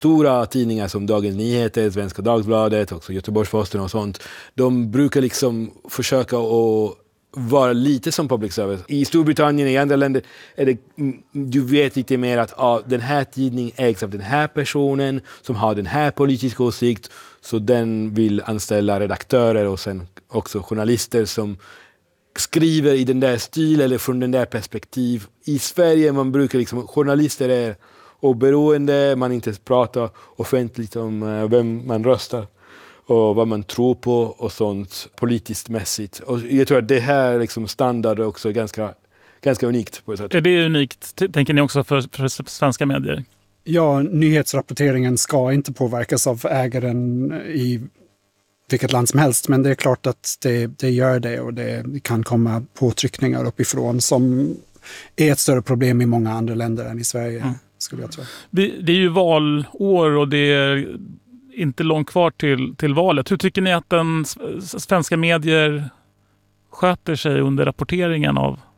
stora tidningar som Dagens Nyheter, Svenska Dagbladet, också Göteborgs-Posten och sånt, de brukar liksom försöka att vara lite som public service. I Storbritannien och i andra länder är det, du vet lite mer att den här tidningen ägs av den här personen som har den här politiska åsikt, så den vill anställa redaktörer och sen också journalister som skriver i den där stil eller från den där perspektiv. I Sverige man brukar liksom, journalister är oberoende, man inte pratar offentligt om vem man röstar och vad man tror på och sånt politiskt mässigt. Och jag tror att det här liksom standard är också ganska unikt på ett sätt. Är det unikt, tänker ni också för svenska medier? Ja, nyhetsrapporteringen ska inte påverkas av ägaren i vilket land som helst, men det är klart att det gör det, och det kan komma påtryckningar uppifrån som är ett större problem i många andra länder än i Sverige, skulle jag tro. Det är ju valår och det är inte långt kvar till valet. Hur tycker ni att den svenska medier sköter sig under rapporteringen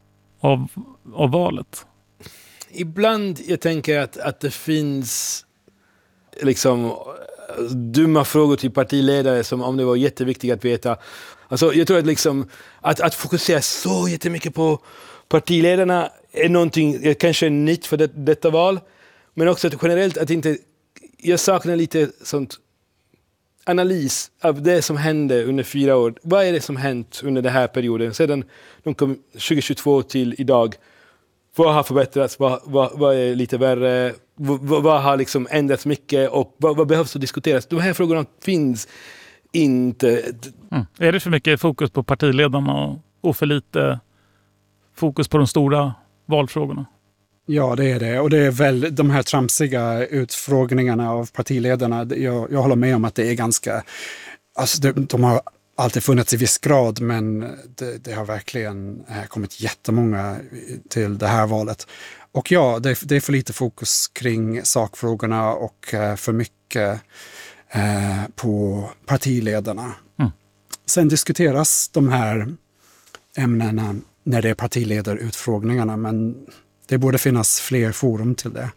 av valet? Ibland jag tänker att det finns liksom dumma frågor till partiledare som om det var jätteviktigt att veta. Alltså, jag tror att, liksom, att fokusera så jättemycket på partiledarna är någonting kanske nytt för detta val, men också att generellt att inte, jag saknar lite sånt analys av det som hände under 4 år. Vad är det som hänt under den här perioden? Sedan de kom 2022 till idag. Vad har förbättrats? Vad är lite värre? Vad har liksom ändrats mycket? Och vad behövs att diskuteras? De här frågorna finns inte. Är det för mycket fokus på partiledarna och för lite fokus på de stora valfrågorna? Ja, det är det. Och det är väl de här tramsiga utfrågningarna av partiledarna. Jag håller med om att det är ganska... Alltså de har alltid funnits i viss grad, men det har verkligen kommit jättemånga till det här valet. Och ja, det är för lite fokus kring sakfrågorna och för mycket på partiledarna. Sen diskuteras de här ämnena när det är partiledarutfrågningarna, men det borde finnas fler forum till det.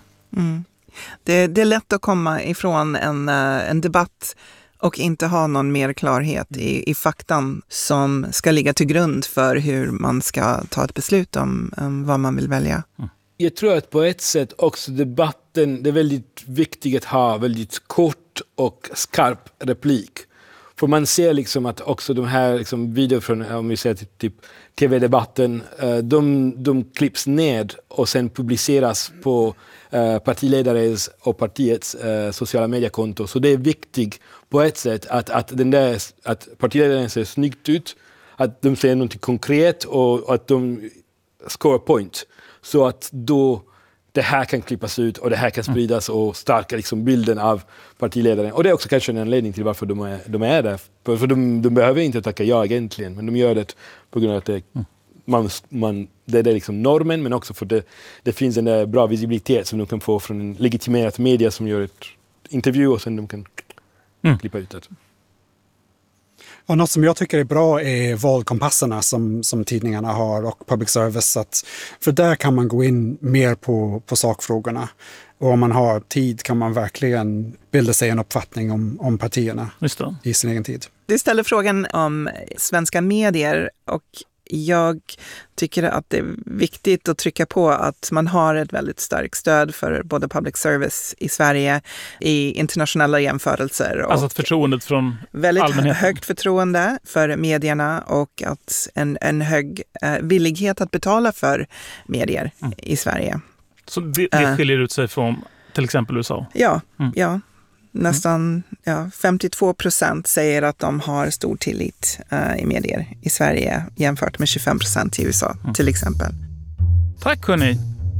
Det är lätt att komma ifrån en debatt och inte ha någon mer klarhet i faktan som ska ligga till grund för hur man ska ta ett beslut om vad man vill välja. Jag tror att på ett sätt också debatten, det är väldigt viktigt att ha väldigt kort och skarp replik. För man ser liksom att också de här liksom videor från, om vi säger typ tv-debatten, de klipps ned och sen publiceras på partiledares och partiets sociala mediekonto. Så det är viktigt på ett sätt att partiledaren ser snyggt ut, att de säger något konkret och att de score point. Så att då det här kan klippas ut och det här kan spridas och stärka liksom bilden av partiledaren. Och det är också kanske en anledning till varför de är där. För de behöver inte tacka ja egentligen, men de gör det på grund av att det är liksom normen, men också för det finns en där bra visibilitet som de kan få från en legitimerad media som gör ett intervju och sen de kan klippa ut det. Och något som jag tycker är bra är valkompasserna som tidningarna har och public service. För där kan man gå in mer på sakfrågorna. Och om man har tid kan man verkligen bilda sig en uppfattning om partierna i sin egen tid. Du ställer frågan om svenska medier, och jag tycker att det är viktigt att trycka på att man har ett väldigt starkt stöd för både public service i Sverige i internationella jämförelser. Alltså att förtroendet från väldigt allmänheten. Högt förtroende för medierna och att en hög villighet att betala för medier i Sverige. Så det skiljer ut sig från till exempel USA? Ja. Nästan 52% säger att de har stor tillit i medier i Sverige jämfört med 25% i USA till exempel. Tack hörni!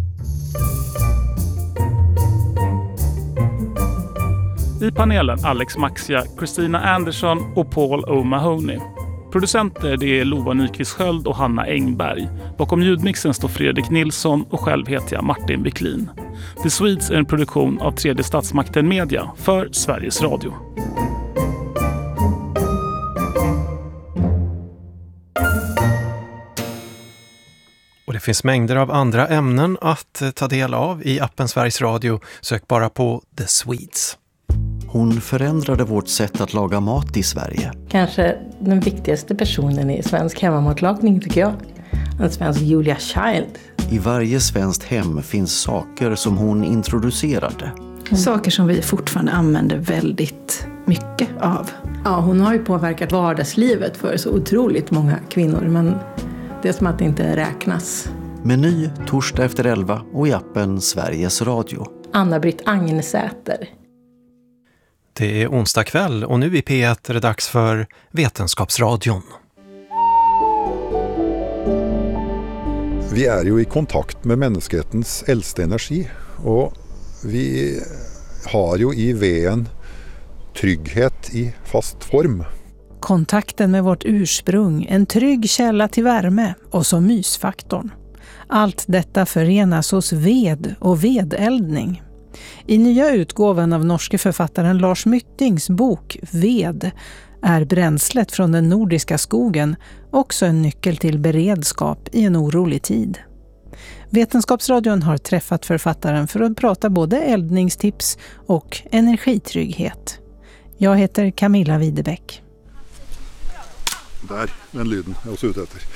I panelen Alex Maxia, Christina Andersson och Paul O'Mahony. Producenter det är Lova Nyqvist Sköld och Hanna Engberg. Bakom ljudmixen står Fredrik Nilsson och själv heter jag Martin Wiklin. The Swedes är en produktion av Tredje Statsmakten Media för Sveriges Radio. Och det Det finns mängder av andra ämnen att ta del av i appen Sveriges Radio. Sök bara på The Swedes. Hon förändrade vårt sätt att laga mat i Sverige. Kanske den viktigaste personen i svensk hemmamatlagning tycker jag. En svensk Julia Child. I varje svenskt hem finns saker som hon introducerade. Saker som vi fortfarande använder väldigt mycket av. Ja, hon har ju påverkat vardagslivet för så otroligt många kvinnor, men det är som att det inte räknas. Meny torsdag efter 11 och i appen Sveriges Radio. Anna-Britt Agnesäter. Det är onsdag kväll och nu i P1 är det dags för Vetenskapsradion. Vi är ju i kontakt med mänsklighetens äldsta energi och vi har ju i veden trygghet i fast form. Kontakten med vårt ursprung, en trygg källa till värme och så mysfaktorn. Allt detta förenas hos ved och vedeldning. I nya utgåvan av norske författaren Lars Myttings bok Ved är bränslet från den nordiska skogen också en nyckel till beredskap i en orolig tid. Vetenskapsradion har träffat författaren för att prata både eldningstips och energitrygghet. Jag heter Camilla Widebäck. Där, den lyden jag också ute efter.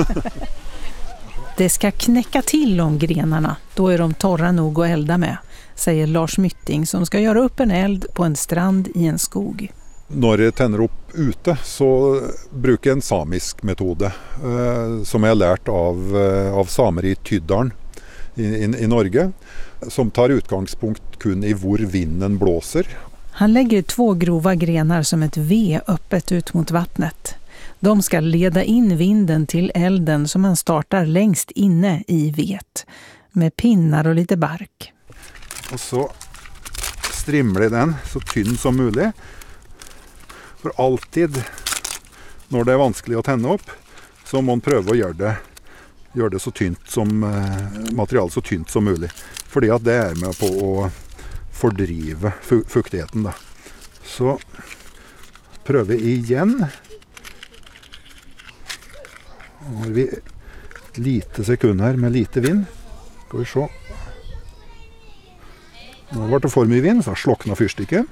Det ska knäcka till om grenarna, då är de torra nog att elda med, säger Lars Mytting som ska göra upp en eld på en strand i en skog. När det tänder upp ute så brukar jag en samisk metod som jag lärt av samer i Tydalen i Norge, som tar utgångspunkt kun i hvor vinden blåser. Han lägger 2 grova grenar som ett V öppet ut mot vattnet. De ska leda in vinden till elden som man startar längst inne i vet, med pinnar och lite bark. Och så strimlar den så tynn som möjligt. För alltid när det är vanskligt att tända upp så må man pröva att göra det så tynt som material så tynt som möjligt. För att det är med på att fördriva fuktigheten. Då. Så prövar vi igen. Nu har vi lite sekunder med lite vind. Ska vi se. Nu har det för mycket vind så slocknar fyrsticket.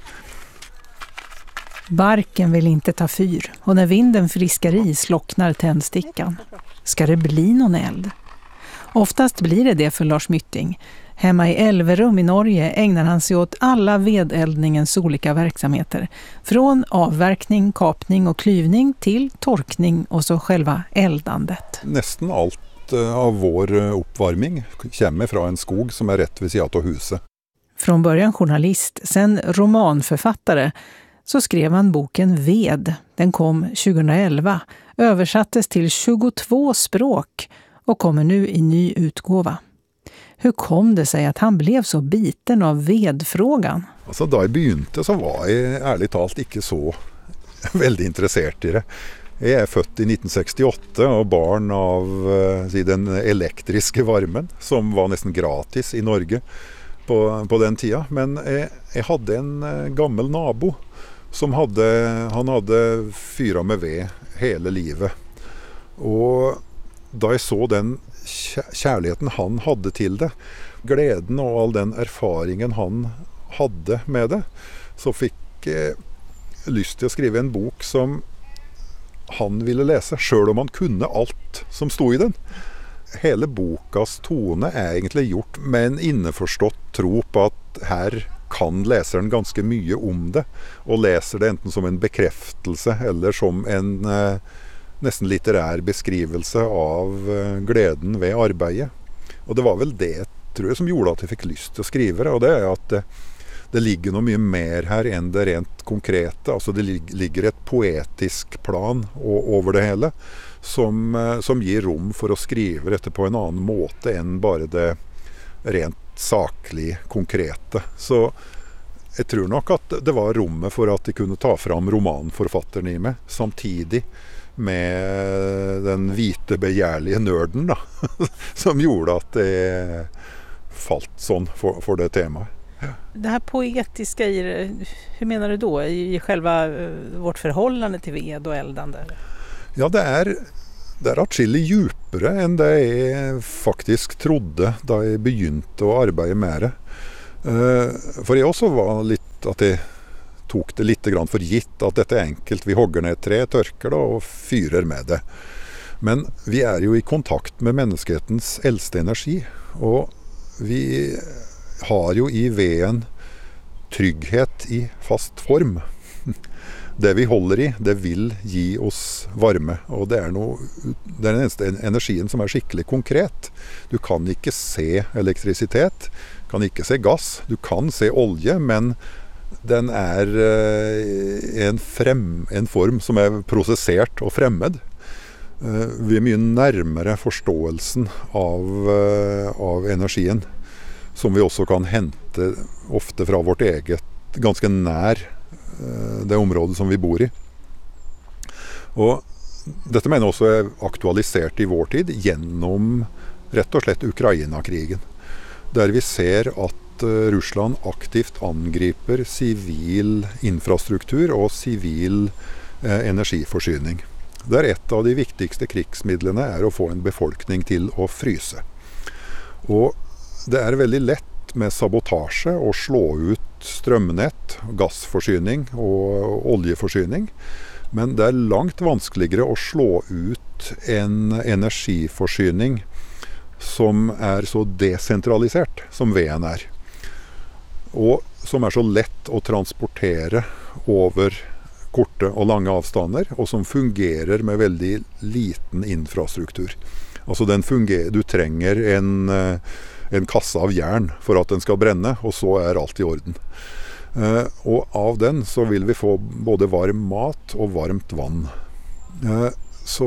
Barken vill inte ta fyr och när vinden friskar i slocknar tändstickan. Ska det bli någon eld? Oftast blir det för Lars Mytting. Hemma i Elverum i Norge ägnar han sig åt alla vedeldningens olika verksamheter. Från avverkning, kapning och klyvning till torkning och så själva eldandet. Nästan allt av vår uppvärmning kommer från en skog som är rätt vid sidan av huset. Från början journalist, sen romanförfattare, så skrev han boken Ved. Den kom 2011, översattes till 22 språk och kommer nu i ny utgåva. Hur kom det sig att han blev så biten av vedfrågan? Alltså, då jag började så var jag ärligt talat inte så väldigt intresserad i det. Jag är född i 1968 och barn av den elektriska värmen som var nästan gratis i Norge på den tiden. Men jag hade en gammal nabo som hade fyra med ved hela livet. Och då jag såg den kärleken han hade till det, glädjen och all den erfaringen han hade med det, så fick jag lust till att skriva en bok som han ville läsa, själv om han kunde allt som stod i den. Hela bokas tone är egentligen gjort med en inneförstått tro på att här kan läsaren ganska mycket om det och läser det enten som en bekräftelse eller som en nästan litterär beskrivelse av glädjen vid arbetet. Och det var väl det, tror jag, som gjorde att jag fick lust att skriva det, och det är att det ligger nog mycket mer här än det rent konkreta. Alltså det ligger ett poetisk plan över det hela som ger rum för att skriva det på en annan måte än bara det rent sakligt konkreta. Så jag tror nog att det var rummet för att de kunde ta fram romanförfattaren i mig samtidigt med den vita begärliga nörden då, som gjorde att det fallt sån för det temat. Det här poetiska i det, hur menar du då? I själva vårt förhållande till ved och eldande? Ja, det Det er atskillig djupere enn det jeg faktisk trodde da jeg begynte å arbeide med det. For jeg også var litt at jeg tok det litt grann for gitt at dette er enkelt. Vi hogger ned et tre, tørker det og fyrer med det. Men vi er jo i kontakt med menneskehetens eldste energi, og vi har jo i veden trygghet i fast form. Det vi holder i, det vil gi oss varme, og det er den eneste energien som er skikkelig konkret. Du kan ikke se elektrisitet, kan ikke se gass, du kan se olje, men den er en form som er prosessert og fremmed. Vi er mye nærmere forståelsen av energien, som vi også kan hente ofte fra vårt eget, ganske nær det området som vi bor i. Og dette mener jeg også er aktualisert i vår tid gjennom rett og slett Ukraina-krigen, der vi ser at Russland aktivt angriper sivil infrastruktur og sivil energiforsyning. Der et av de viktigste krigsmidlene er å få en befolkning til å fryse. Og det er veldig lett med sabotasje å slå ut strømnett, gassforsyning og oljeforsyning. Men det er langt vanskeligere å slå ut en energiforsyning som er så desentralisert som veden er. Og som er så lett å transportere over korte og lange avstander, og som fungerer med veldig liten infrastruktur. Altså du trenger en kasse av jern for at den skal brenne, og så er alt i orden. Og av den så vil vi få både varm mat og varmt vann. Så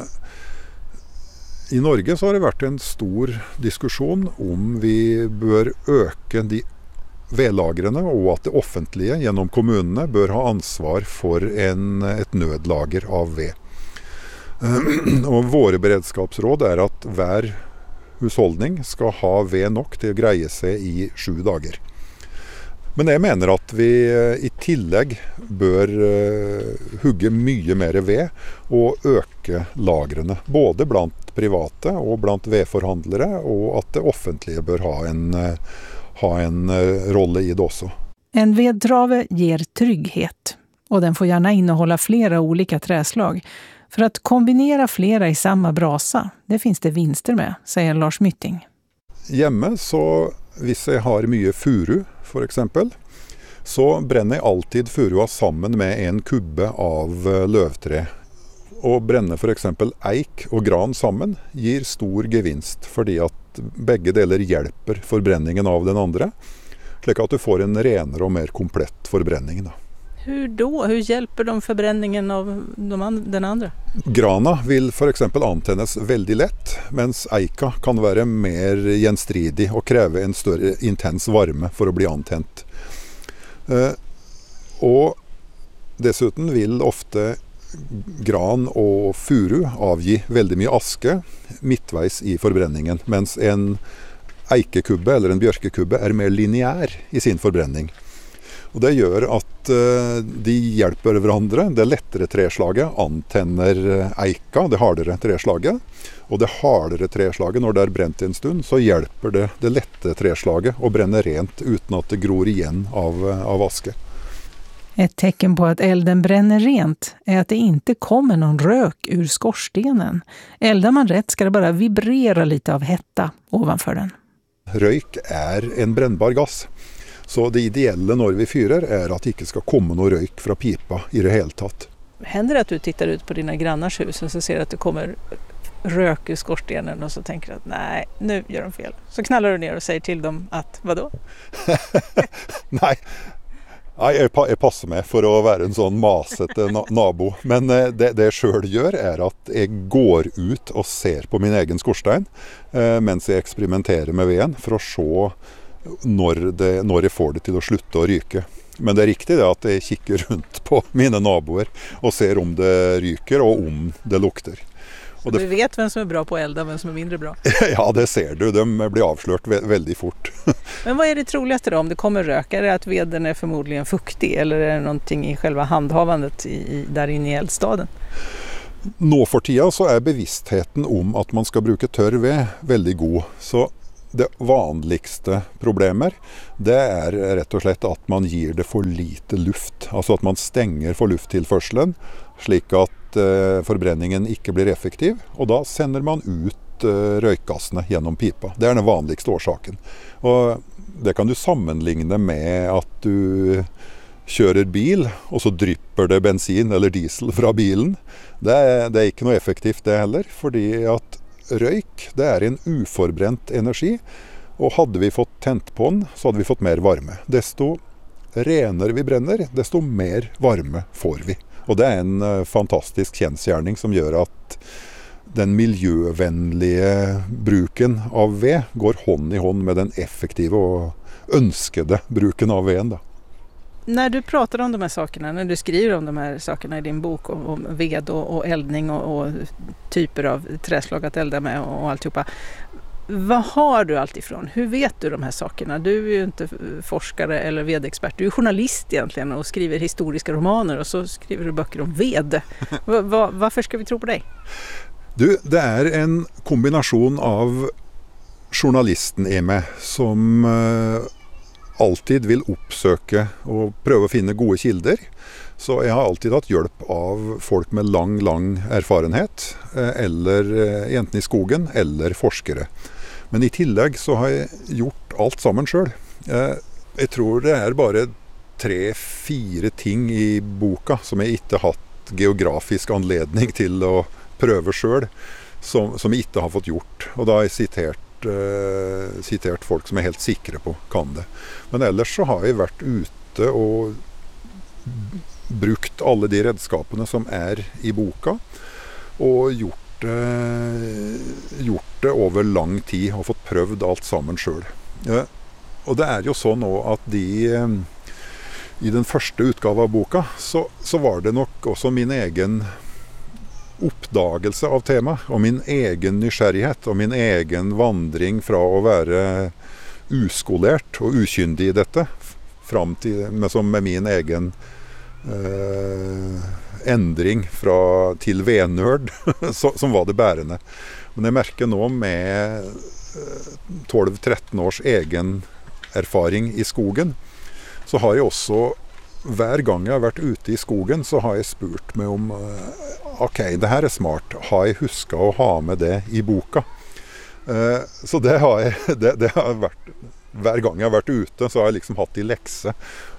i Norge så har det vært en stor diskusjon om vi bør øke de vedlagrene, og at det offentlige gjennom kommunene bør ha ansvar for et nødlager av ved. Og våre beredskapsråd er at hver husholdning skal ha ved nok til å greie seg i 7 dager. Men jeg mener at vi i tillegg bør hugge mye mer ved og øke lagrene, både blant private og blant vedforhandlere, og at det offentlige bør ha en rolle i det også. En vedtrave ger trygghet, och den får gärna innehålla flera olika träslag. För att kombinera flera i samma brasa, det finns det vinster med, säger Lars Mytting. Hjemme så, hvis jeg har mye furu for eksempel, så brenner jeg alltid furua sammen med en kubbe av løvtre. Å brenne for eksempel eik og gran sammen gir stor gevinst, fordi at begge deler hjelper forbrenningen av den andre, slik at du får en renere og mer komplett forbrenning da. Hur då? Hur hjälper de förbränningen av den andra? Grana vil for eksempel antennes veldig lett, mens eika kan være mer gjenstridig og kreve en større intens varme for å bli antent. Og dessuten vil ofte gran og furu avgi veldig mye aske midtveis i forbrenningen, mens en eikekubbe eller en bjørkekubbe er mer lineær i sin forbrenning. Og det gjør at de hjelper hverandre. Det lettere treslaget antenner eika, det hardere treslaget. Og det hardere treslaget, når det er brent en stund, så hjelper det lette treslaget å brenne rent uten at det gror igjen av aske. Ett tecken på att elden bränner rent är att det inte kommer någon rök ur skorstenen. Eldar man rätt ska det bara vibrera lite av hetta ovanför den. Røyk er en brennbar gass. Så det ideelle når vi fyrer er at det ikke skal komme noe røyk fra pipa i det hele tatt. Händer det att du tittar ut på dina grannars hus och så ser att det kommer rök ur skorstenen och så tänker du att nej, nu gör de fel. Så knallar du ner och säger till dem att vadå? Nej, jeg passer meg for å være en sånn masete nabo. Men det jeg selv gjør er at jeg går ut og ser på min egen skorstein mens jeg eksperimenterer med veden for å se når jeg får det til å slutte å ryke. Men det er riktig det at jeg kikker rundt på mine naboer og ser om det ryker og om det lukter. Så du vet hvem som er bra på elda og hvem som er mindre bra? Ja, det ser du. De blir avslørt veldig fort. Men vad är det troligaste då om det kommer rök? Är det att veden är förmodligen fuktig eller är det någonting i själva handhavandet där inne i eldstaden? Nå for tida så er bevisstheten om at man skal bruke tørr ved veldig god. Så det vanligste problemer, det er rett og slett at man gir det for lite luft. Altså at man stenger for lufttilførselen, slik at forbrenningen ikke blir effektiv. Og da sender man ut røykgassene gjennom pipa. Det er den vanligste årsaken. Og det kan du sammenligne med at du kjører bil, og så drypper det bensin eller diesel fra bilen. Det er ikke noe effektivt det heller, fordi at røyk, det er en uforbrent energi, og hadde vi fått tent på den, så hadde vi fått mer varme. Desto renere vi brenner, desto mer varme får vi. Og det er en fantastisk kjensgjerning som gjør at den miljøvennlige bruken av ved går hånd i hånd med den effektive og ønskede bruken av veden, da. När du pratar om de här sakerna, när du skriver om de här sakerna i din bok om ved och eldning och typer av träslag att elda med och alltihopa. Vad har du allt ifrån? Hur vet du de här sakerna? Du är ju inte forskare eller vedexpert. Du är journalist egentligen och skriver historiska romaner och så skriver du böcker om ved. Varför ska vi tro på dig? Du, det er en kombinasjon av journalisten i meg som alltid vil oppsøke og prøve å finne gode kilder. Så jeg har alltid hatt hjelp av folk med lang erfarenhet, eller enten i skogen, eller forskere. Men i tillegg så har jeg gjort alt sammen selv. Jeg tror det er bare 3-4 ting i boka som jeg ikke har hatt geografisk anledning til å prøve selv, som jeg ikke har fått gjort. Og da har jeg sitert folk som er helt sikre på kan det. Men ellers så har jeg vært ute og brukt alle de redskapene som er i boka, og gjort det over lang tid, og fått prøvd alt sammen selv. Og det er jo sånn nå at i den første utgave av boka, så var det nok også min egen oppdagelse av tema, og min egen nysgjerrighet, og min egen vandring fra å være uskolert og ukyndig i dette, fram til, med min egen endring til vednørd, som var det bærende. Men jeg merker nå med 12-13 års egen erfaring i skogen, så har jeg også, hver gang jeg har vært ute i skogen, så har jeg spurt meg om ok, det her er smart. Har jeg husket å ha med det i boka? Så det har vært, hver gang jeg har vært ute, så har jeg liksom hatt i lekse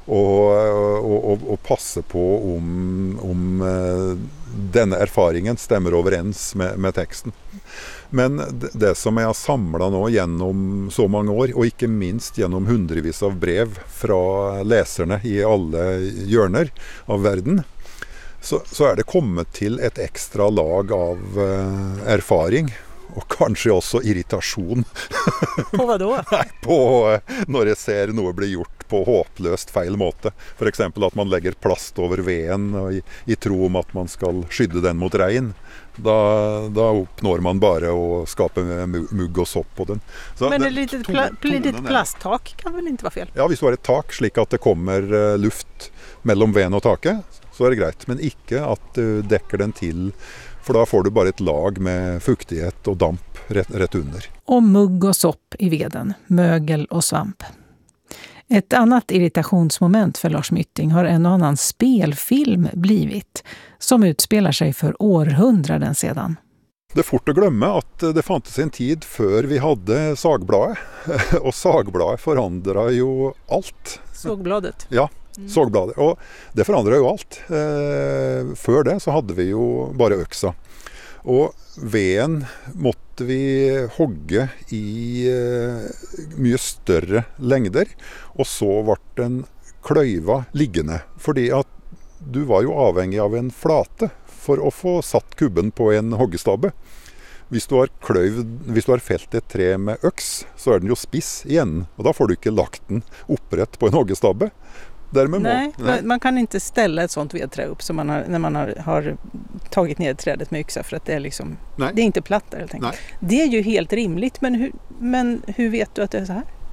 og passe på om denne erfaringen stemmer overens med teksten. Men det som jeg har samlet nå gjennom så mange år, og ikke minst gjennom hundrevis av brev fra leserne i alle hjørner av verden, så er det kommet til et ekstra lag av erfaring, og kanskje også irritasjon. På hva da? Nei, på når jeg ser noe bli gjort på håpløst feil måte. For eksempel at man legger plast over veden i tro om at man skal skydde den mot regn. Da oppnår man bare å skape mugg og sopp på den. Så men et litet plasttak kan vel ikke være feil? Ja, hvis du har et tak slik at det kommer luft mellom veden og taket, så er det greit. Men ikke at du dekker den til, for da får du bare et lag med fuktighet og damp rett under. Och mugg och sopp i veden, mögel och svamp. Ett annat irritationsmoment för Lars Mytting har en annan spelfilm blivit, som utspelar sig för århundraden sedan. Det er fort å glemme at det fantes en tid før vi hadde sagbladet, og sagbladet forandret jo alt. Sågbladet? Ja, sågbladet. Og det forandret jo alt. Før det så hadde vi jo bare øksa. Og veden måtte vi hogge i mye større lengder, og så ble den kløyva liggende, fordi at du var jo avhengig av en flate for å få satt kubben på en hoggestabbe. Hvis du har felt et tre med øks, så er den jo spiss igjen, og da får du ikke lagt den opprett på en hoggestabbe. Nej, man kan inte ställa ett sånt vedträ upp som när man har tagit ner trädet med yxa, för att det är liksom, det är inte platt där helt enkelt. Det är ju helt rimligt, men hur vet du att det är så här?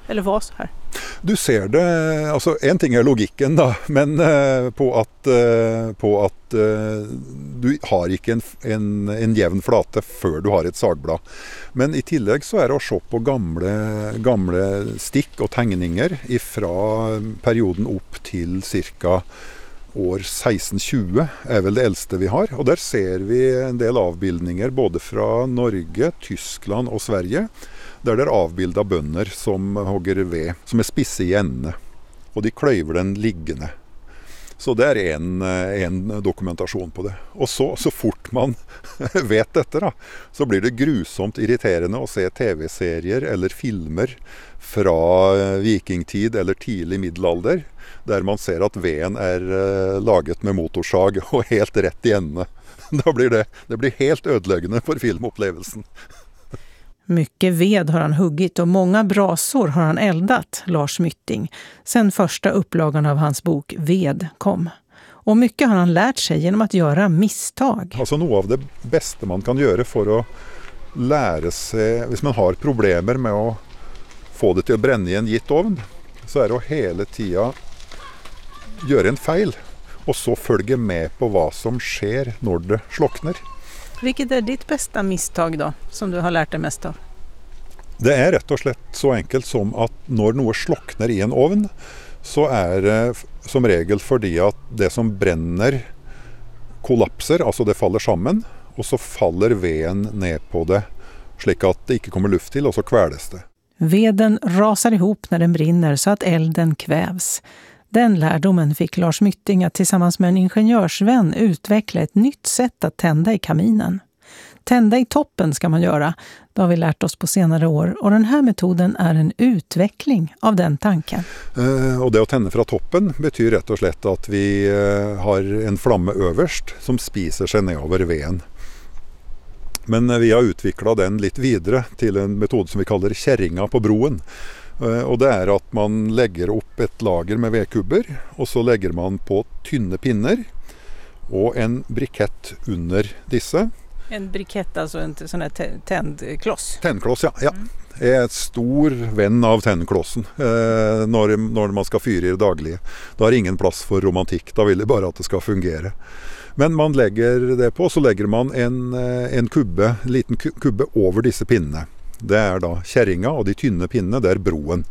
Eller var så här? Du ser det, alltså en ting är logiken då, men på att du har inte en jämn flate før du har ett sagblad. Men i tillegg så är det att se på gamle stikk og tegninger fra perioden opp til cirka år 1620 är väl det äldste vi har. Och där ser vi en del avbildningar både från Norge, Tyskland och Sverige. Där det är avbilda bönder som hugger ved, som är spisse i ände. Och de klöver den liggande. Så det är en dokumentation på det. Och så fort man vet detta då, så blir det grusomt irriterande att se tv-serier eller filmer från vikingtid eller tidig middelalder, där man ser att veden är laget med motorsag och helt rätt i ände. Då blir det blir helt ödeläggande för filmupplevelsen. Mycket ved har han huggit och många brasor har han eldat, Lars Mytting, sen första upplagan av hans bok Ved kom. Och mycket har han lärt sig genom att göra misstag. Alltså något av det bästa man kan göra för att lära sig, om man har problem med att få det till att bränna i en gitt ovn, så är det att hela tiden göra en fel och så följa med på vad som sker när det slocknar. Vilket är ditt bästa misstag då, som du har lärt dig mest av? Det är rätt och slett så enkelt som att när något slocknar i en ovn, så är det som regel fordi att det som bränner kollapser, alltså det faller samman, och så faller veden ner på det, slik att det inte kommer luft till, och så kväles det. Veden rasar ihop när den brinner så att elden kvävs. Den lärdomen fick Lars Mytting att tillsammans med en ingenjörsvän utveckla ett nytt sätt att tända i kaminen. Tända i toppen ska man göra, det har vi lärt oss på senare år, och den här metoden är en utveckling av den tanken. Och det att tända från toppen betyder rätt och slett att vi har en flamme överst som spiser sig ner över veden. Men vi har utvecklat den lite vidare till en metod som vi kallar kärringa på broen. Och det är att man lägger upp ett lager med vedkubber, och så lägger man på tynne pinnar och en brikett under dessa. En brikett, alltså en sån här tändkloss? Tändkloss, ja. Jag är ett stor vän av tändklossen när man ska fyra i det dagliga. Det har ingen plats för romantik, då vill det bara att det ska fungera. Men man lägger det på, så lägger man en liten kubbe över dessa pinnar. Det är då kärringa, och de tynne pinnene, det är broen.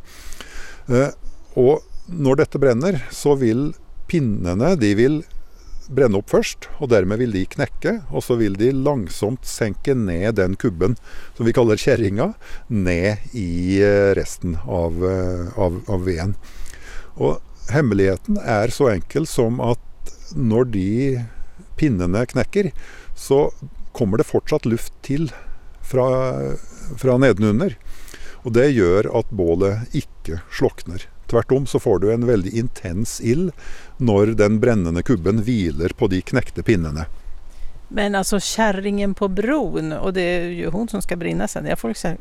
Och när detta bränner, så vill pinnene, de vill bränna upp först, och därmed vill de knäcka, och så vill de långsamt sänka ner den kubben som vi kallar kärringa, ner i resten av veden. Och hemligheten är så enkel som att när de pinnene knäcker, så kommer det fortsatt luft till från nedenunder. Och det gör att bålet inte slocknar. Tvärtom så får du en väldigt intens ild när den brännande kubben vilar på de knäckta pinnarna. Men alltså kärringen på bron, och det är ju hon som ska brinna sen. Jag får liksom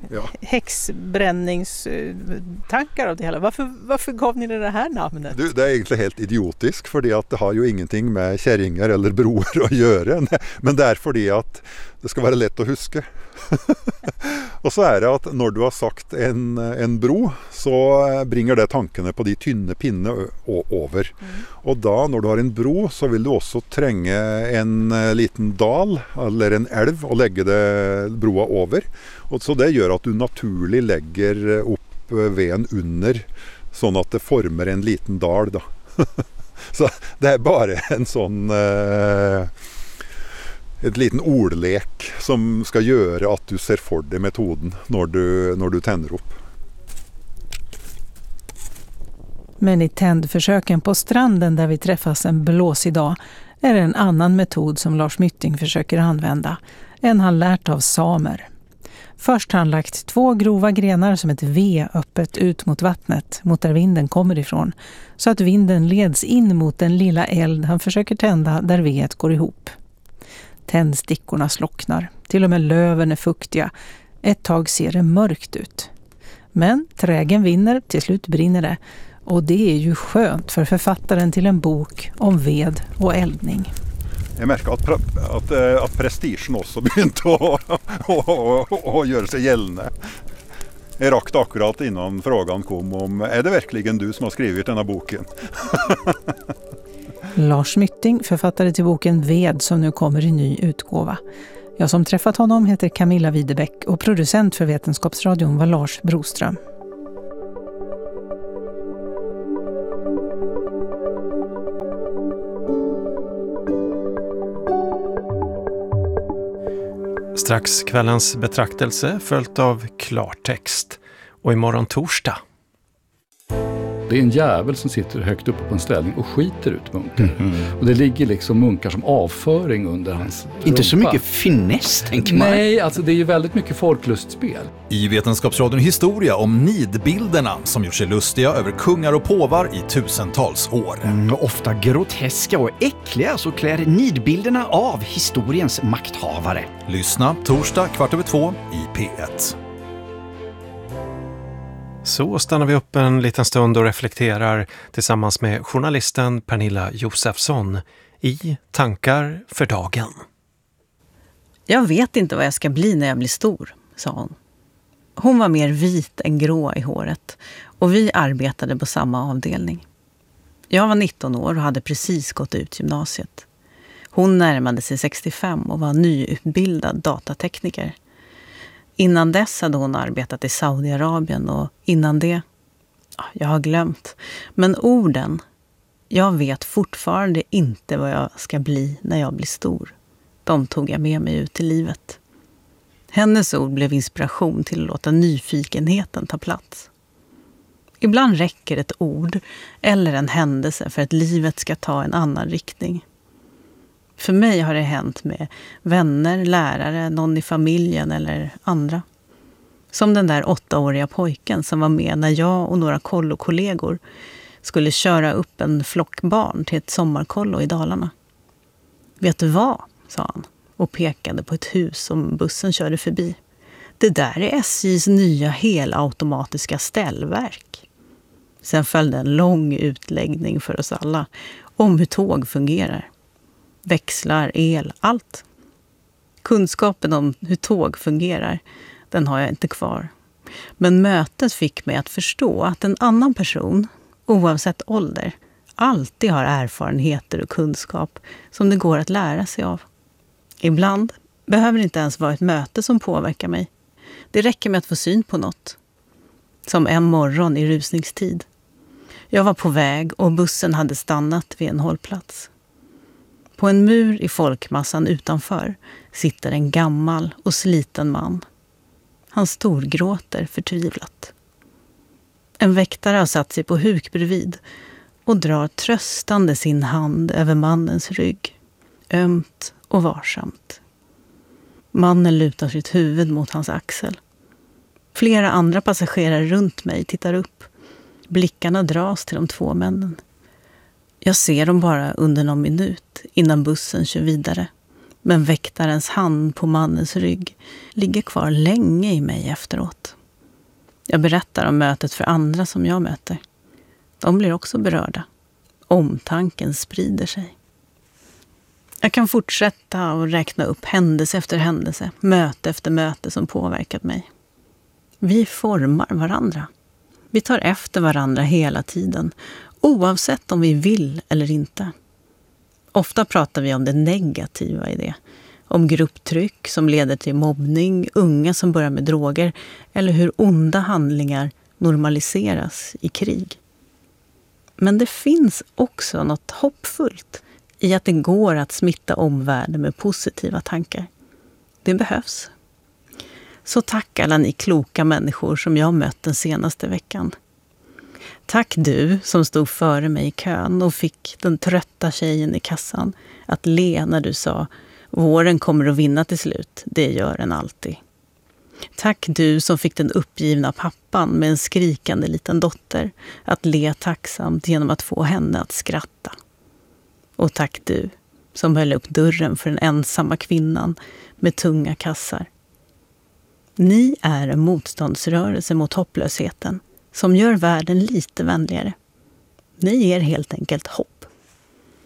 häxbränningstankar av det hela. Varför gav ni det här namnet? Det är egentligen helt idiotiskt, för att det har ju ingenting med kärringar eller broar att göra. Men det är för att det ska vara lätt att huska. Och så är det att när du har sagt en bro, så bringer det tankene på de tynne pinnene över. Och då när du har en bro, så vill du också tränga en liten dal eller en älv och lägga broa över. Och så det gör att du naturligt lägger upp veden under, så att det formar en liten dal då. Så det är bara en sån ett liten ordlek som ska göra att du ser för dig metoden när du tänder upp. Men i tändförsöken på stranden där vi träffas en blåsig dag är det en annan metod som Lars Mytting försöker använda, än han lärt av samer. Först har han lagt 2 grova grenar som ett V öppet ut mot vattnet, mot där vinden kommer ifrån, så att vinden leds in mot den lilla eld han försöker tända där vedet går ihop. Tändstickorna slocknar, till och med löven är fuktiga. Ett tag ser det mörkt ut. Men trägen vinner, till slut brinner det. Och det är ju skönt för författaren till en bok om ved och eldning. Jag märker att prestigen också börjat att göra sig gällande. Jag rakte akkurat innan frågan kom om är det verkligen du som har skrivit den här boken? Lars Mytting, författare till boken Ved som nu kommer i ny utgåva. Jag som träffat honom heter Camilla Widebeck och producent för Vetenskapsradion var Lars Broström. Strax kvällens betraktelse följt av klartext. Och imorgon torsdag. Det är en jävel som sitter högt uppe på en ställning och skiter ut munkar. Och det ligger liksom munkar som avföring under hans rumpa. Inte så mycket finess, tänker man. Nej, alltså det är ju väldigt mycket folklustspel. I Vetenskapsradion historia om nidbilderna som gjort sig lustiga över kungar och påvar i tusentals år. Och ofta groteska och äckliga så klär nidbilderna av historiens makthavare. Lyssna torsdag 14:15 i P1. Så stannar vi upp en liten stund och reflekterar tillsammans med journalisten Pernilla Josefsson i Tankar för dagen. Jag vet inte vad jag ska bli när jag blir stor, sa hon. Hon var mer vit än grå i håret och vi arbetade på samma avdelning. Jag var 19 år och hade precis gått ut gymnasiet. Hon närmade sig 65 och var nyutbildad datatekniker. Innan dess hade hon arbetat i Saudiarabien och innan det, jag har glömt. Men orden, jag vet fortfarande inte vad jag ska bli när jag blir stor. De tog jag med mig ut i livet. Hennes ord blev inspiration till att låta nyfikenheten ta plats. Ibland räcker ett ord eller en händelse för att livet ska ta en annan riktning. För mig har det hänt med vänner, lärare, någon i familjen eller andra. Som den där 8-åriga pojken som var med när jag och några kollokollegor skulle köra upp en flock barn till ett sommarkollo i Dalarna. Vet du vad, sa han och pekade på ett hus som bussen körde förbi. Det där är SJs nya helautomatiska ställverk. Sen följde en lång utläggning för oss alla om hur tåg fungerar. Växlar, el, allt. Kunskapen om hur tåg fungerar, den har jag inte kvar. Men mötet fick mig att förstå att en annan person, oavsett ålder, alltid har erfarenheter och kunskap som det går att lära sig av. Ibland behöver det inte ens vara ett möte som påverkar mig. Det räcker med att få syn på något. Som en morgon i rusningstid. Jag var på väg och bussen hade stannat vid en hållplats. På en mur i folkmassan utanför sitter en gammal och sliten man. Han storgråter förtvivlat. En väktare har satt sig på huk bredvid och drar tröstande sin hand över mannens rygg. Ömt och varsamt. Mannen lutar sitt huvud mot hans axel. Flera andra passagerare runt mig tittar upp. Blickarna dras till de två männen. Jag ser dem bara under någon minut innan bussen kör vidare. Men väktarens hand på mannens rygg ligger kvar länge i mig efteråt. Jag berättar om mötet för andra som jag möter. De blir också berörda. Omtanken sprider sig. Jag kan fortsätta och räkna upp händelse efter händelse, möte efter möte som påverkat mig. Vi formar varandra. Vi tar efter varandra hela tiden, oavsett om vi vill eller inte. Ofta pratar vi om det negativa i det. Om grupptryck som leder till mobbning, unga som börjar med droger eller hur onda handlingar normaliseras i krig. Men det finns också något hoppfullt i att det går att smitta omvärlden med positiva tankar. Det behövs. Så tack alla ni kloka människor som jag mött den senaste veckan. Tack du som stod före mig i kön och fick den trötta tjejen i kassan att le när du sa våren kommer att vinna till slut, det gör den alltid. Tack du som fick den uppgivna pappan med en skrikande liten dotter att le tacksamt genom att få henne att skratta. Och tack du som höll upp dörren för den ensamma kvinnan med tunga kassar. Ni är en motståndsrörelse mot hopplösheten som gör världen lite vänligare. Ni ger helt enkelt hopp.